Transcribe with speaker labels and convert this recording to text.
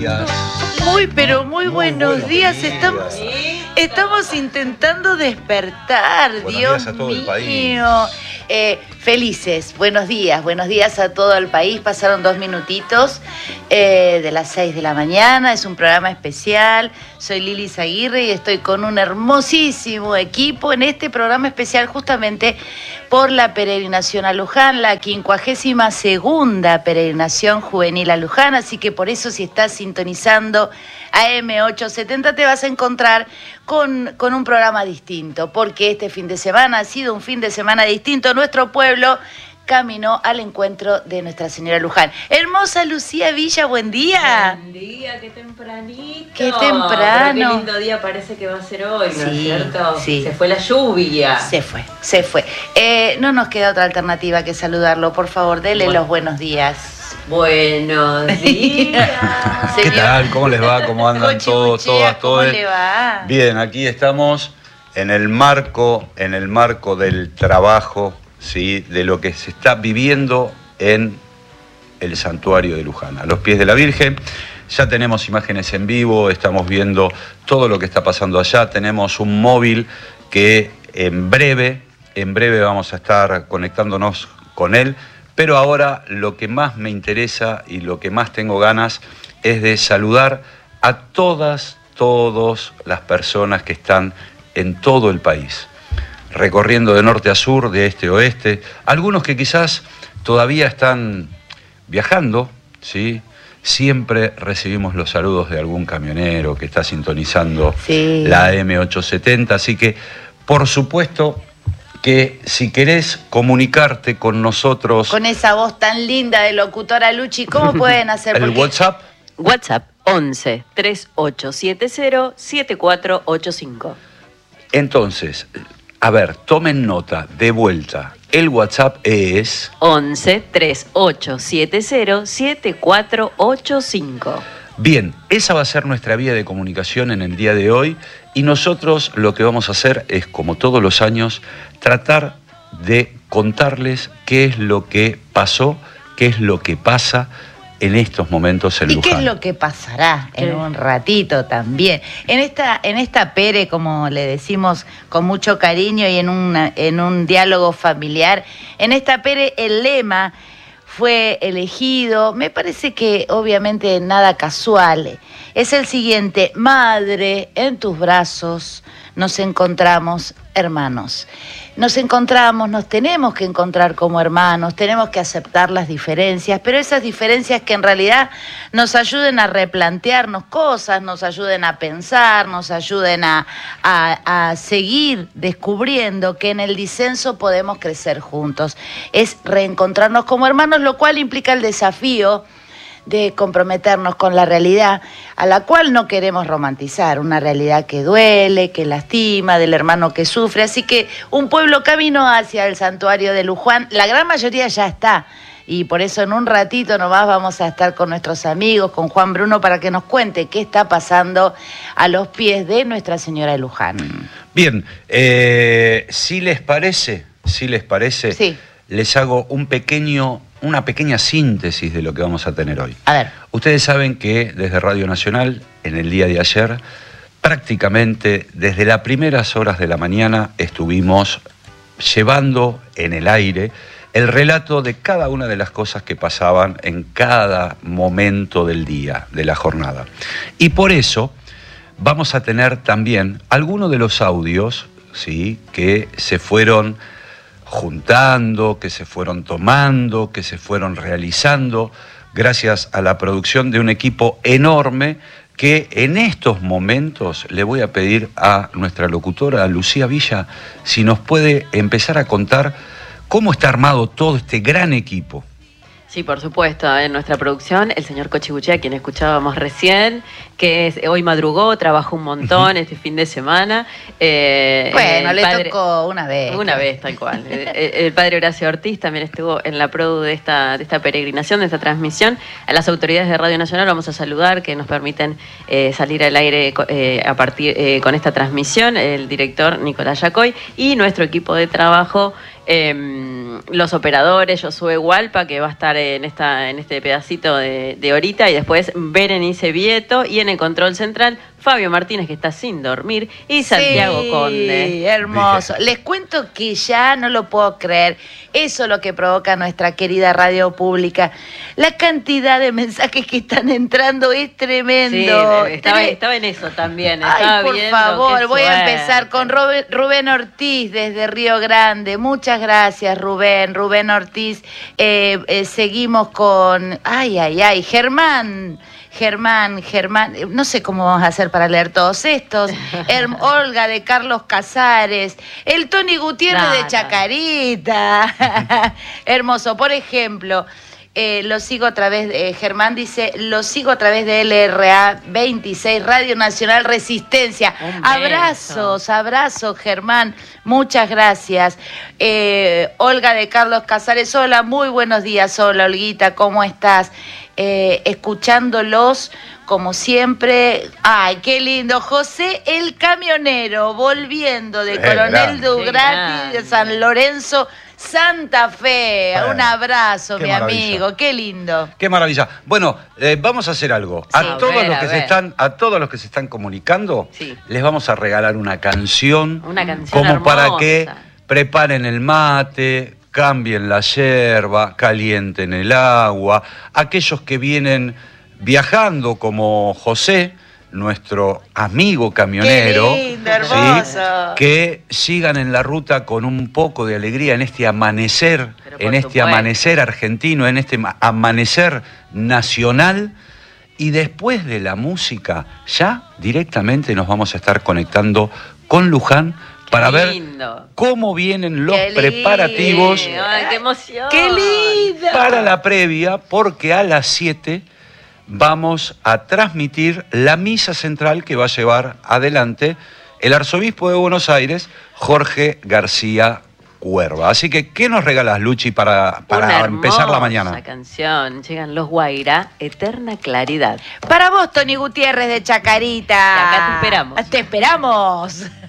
Speaker 1: Pero muy buenos días. Estamos intentando despertar,
Speaker 2: Buenos
Speaker 1: Dios
Speaker 2: días a todo el
Speaker 1: mío.
Speaker 2: país.
Speaker 1: Felices, buenos días a todo el país. Pasaron 2 minutitos de las 6 de la mañana. Es un programa especial. Soy Lili Aguirre y estoy con un hermosísimo equipo en este programa especial justamente por la peregrinación a Luján, la 52ª peregrinación juvenil a Luján. Así que por eso, si estás sintonizando AM870, te vas a encontrar con un programa distinto, porque este fin de semana ha sido un fin de semana distinto. Nuestro pueblo caminó al encuentro de Nuestra Señora Luján. Hermosa Lucía Villa, buen día.
Speaker 3: Buen día, qué tempranito.
Speaker 1: Qué temprano.
Speaker 3: Pero qué lindo día parece que va a ser hoy, ¿no es cierto?
Speaker 1: Sí.
Speaker 3: Se fue la lluvia.
Speaker 1: Se fue. No nos queda otra alternativa que saludarlo. Por favor, dele los buenos días.
Speaker 3: Buenos días.
Speaker 2: ¿Qué tal? ¿Cómo les va? ¿Cómo andan todos, todas,
Speaker 1: ¿Cómo
Speaker 2: todos?
Speaker 1: le va?
Speaker 2: Bien, aquí estamos en el marco del trabajo, ¿sí? De lo que se está viviendo en el santuario de Luján, a los pies de la Virgen. Ya tenemos imágenes en vivo, estamos viendo todo lo que está pasando allá. Tenemos un móvil que en breve vamos a estar conectándonos con él. Pero ahora lo que más me interesa y lo que más tengo ganas es de saludar a todas las personas que están en todo el país, recorriendo de norte a sur, de este a oeste, algunos que quizás todavía están viajando, ¿sí? Siempre recibimos los saludos de algún camionero que está sintonizando la AM870, así que, por supuesto, que si querés comunicarte con nosotros...
Speaker 1: Con esa voz tan linda de locutora Luchi, ¿cómo pueden hacer?
Speaker 2: El WhatsApp.
Speaker 3: WhatsApp 11 3870 7485.
Speaker 2: Entonces, a ver, tomen nota, de vuelta. El WhatsApp es...
Speaker 3: 11 3870 7485.
Speaker 2: Bien, esa va a ser nuestra vía de comunicación en el día de hoy y nosotros lo que vamos a hacer es, como todos los años, tratar de contarles qué es lo que pasó, qué es lo que pasa en estos momentos en Luján.
Speaker 1: ¿Y qué es lo que pasará en un ratito también? En esta pere, como le decimos con mucho cariño y en un diálogo familiar, en esta pere el lema fue elegido, me parece que obviamente nada casual, es el siguiente: Madre, en tus brazos nos encontramos hermanos. Nos tenemos que encontrar como hermanos, tenemos que aceptar las diferencias, pero esas diferencias que en realidad nos ayuden a replantearnos cosas, nos ayuden a pensar, nos ayuden a seguir descubriendo que en el disenso podemos crecer juntos. Es reencontrarnos como hermanos, lo cual implica el desafío de comprometernos con la realidad a la cual no queremos romantizar, una realidad que duele, que lastima, del hermano que sufre. Así que un pueblo camino hacia el santuario de Luján, la gran mayoría ya está, y por eso en un ratito nomás vamos a estar con nuestros amigos, con Juan Bruno, para que nos cuente qué está pasando a los pies de Nuestra Señora de Luján.
Speaker 2: Bien, si les parece, sí. Les hago una pequeña síntesis de lo que vamos a tener hoy.
Speaker 1: A ver.
Speaker 2: Ustedes saben que desde Radio Nacional, en el día de ayer, prácticamente desde las primeras horas de la mañana estuvimos llevando en el aire el relato de cada una de las cosas que pasaban en cada momento del día, de la jornada. Y por eso vamos a tener también algunos de los audios, ¿sí?, que se fueron juntando, que se fueron tomando, que se fueron realizando, gracias a la producción de un equipo enorme que en estos momentos le voy a pedir a nuestra locutora, Lucía Villa, si nos puede empezar a contar cómo está armado todo este gran equipo.
Speaker 3: Sí, por supuesto, en nuestra producción, el señor Cochibuchea, a quien escuchábamos recién, que hoy madrugó, trabajó un montón este fin de semana.
Speaker 1: Bueno, le tocó una vez.
Speaker 3: Una vez, tal cual. El padre Horacio Ortiz también estuvo en la produ de esta peregrinación, de esta transmisión. A las autoridades de Radio Nacional vamos a saludar, que nos permiten salir al aire con esta transmisión, el director Nicolás Yacoy y nuestro equipo de trabajo, los operadores, Josué Hualpa, que va a estar en este pedacito de horita, y después Berenice Vieto, y en el control central Fabio Martínez, que está sin dormir, y Santiago Conde.
Speaker 1: Hermoso. Les cuento que ya no lo puedo creer. Eso es lo que provoca nuestra querida radio pública. La cantidad de mensajes que están entrando es tremendo.
Speaker 3: Sí, estaba en eso también.
Speaker 1: Ay, por favor, voy a empezar con Rubén Ortiz desde Río Grande. Muchas gracias, Rubén. Rubén Ortiz. Seguimos con... Germán, no sé cómo vamos a hacer para leer todos estos. Olga de Carlos Casares, el Tony Gutiérrez de Chacarita. Hermoso. Por ejemplo, lo sigo a través de, Germán dice, lo sigo a través de LRA 26, Radio Nacional Resistencia. Abrazos, Germán. Muchas gracias. Olga de Carlos Casares, hola, muy buenos días. Hola, Olguita, ¿cómo estás? Escuchándolos como siempre. Ay, qué lindo. José el camionero, volviendo de Coronel Dugrati de San Lorenzo, Santa Fe. Un abrazo, mi amigo. Qué lindo.
Speaker 2: Qué maravilla. Bueno, vamos a hacer algo. A todos los que se están comunicando, les vamos a regalar una canción como
Speaker 3: hermosa,
Speaker 2: para que preparen el mate, cambien la yerba, calienten el agua. Aquellos que vienen viajando como José, nuestro amigo camionero,
Speaker 1: qué lindo, hermoso,
Speaker 2: que sigan en la ruta con un poco de alegría en este amanecer, amanecer argentino, en este amanecer nacional. Y después de la música, ya directamente nos vamos a estar conectando con Luján para ver cómo vienen los preparativos.
Speaker 3: ¡Ay, qué emoción!
Speaker 1: ¡Qué lindo!
Speaker 2: Para la previa, porque a las 7 vamos a transmitir la misa central que va a llevar adelante el arzobispo de Buenos Aires, Jorge García Cuerva. Así que, ¿qué nos regalas, Luchi, para empezar la mañana?
Speaker 3: Una canción, llegan los Guairá, Eterna Claridad.
Speaker 1: Para vos, Tony Gutiérrez de Chacarita.
Speaker 3: Y acá te esperamos.
Speaker 1: Te esperamos.